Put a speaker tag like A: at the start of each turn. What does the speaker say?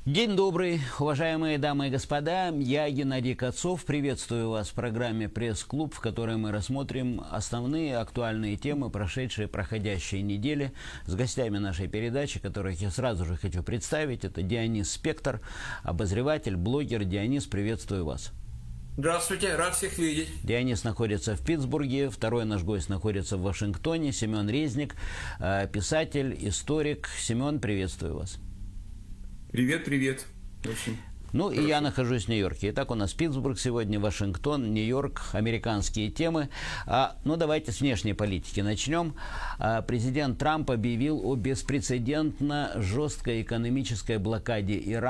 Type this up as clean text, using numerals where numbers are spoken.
A: День добрый, уважаемые дамы и господа. Я Геннадий Кацов. Приветствую вас в программе «Пресс-клуб», в которой мы рассмотрим основные актуальные темы прошедшей и проходящей недели с гостями нашей передачи, которых я сразу же хочу представить. Это Дионис Спектр, обозреватель, блогер. Дионис, приветствую вас.
B: Здравствуйте, рад всех видеть.
A: Дионис находится в Питтсбурге, второй наш гость находится в Вашингтоне. Семен Резник, писатель, историк. Семен, приветствую вас.
B: Привет, привет. Очень
A: Ну
B: хорошо.
A: И я нахожусь в Нью-Йорке. Итак, у нас Питтсбург сегодня, Вашингтон, Нью-Йорк, американские темы. Давайте с внешней политики начнем. Президент Трамп объявил о беспрецедентно жесткой экономической блокаде Ирана.